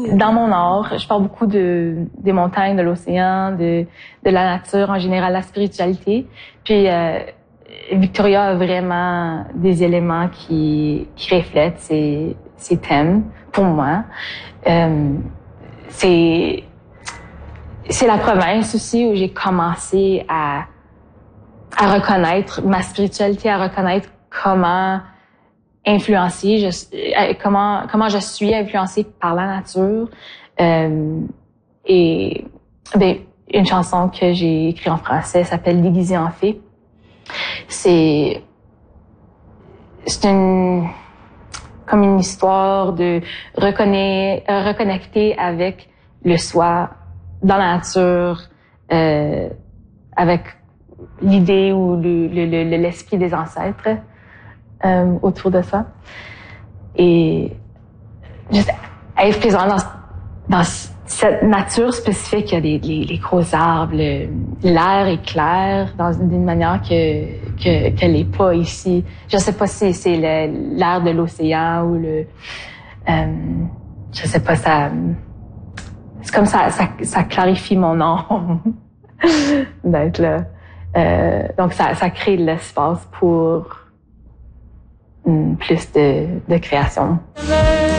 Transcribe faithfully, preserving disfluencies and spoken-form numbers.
Dans mon art, je parle beaucoup de des montagnes, de l'océan, de de la nature en général, la spiritualité. Puis euh, Victoria a vraiment des éléments qui qui reflètent ces ces thèmes pour moi. Euh, c'est c'est la province aussi où j'ai commencé à à reconnaître ma spiritualité, à reconnaître comment influencée, je, comment comment je suis influencée par la nature. Euh, et ben, une chanson que j'ai écrite en français s'appelle Déguisée en fée. C'est c'est une comme une histoire de reconnecter, reconnecter avec le soi dans la nature, euh, avec l'idée ou le, le, le, l'esprit des ancêtres euh, autour de ça. Et juste être présent dans, dans cette nature spécifique, il y a les, les, les gros arbres, le, l'air est clair dans d'une manière que, que qu'elle n'est pas ici. Je sais pas si c'est le, l'air de l'océan ou le, euh, je sais pas, ça, c'est comme ça, ça, ça clarifie mon âme d'être là. Euh, donc ça, ça crée de l'espace pour mm, plus de, de création.